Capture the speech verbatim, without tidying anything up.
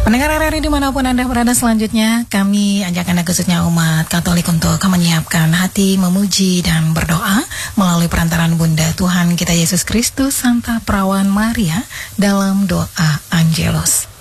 Pendengar R R I dimanapun Anda berada, selanjutnya kami ajak Anda khususnya umat Katolik untuk menyiapkan hati memuji dan berdoa melalui perantaraan Bunda Tuhan kita Yesus Kristus Santa Perawan Maria dalam doa Angelus.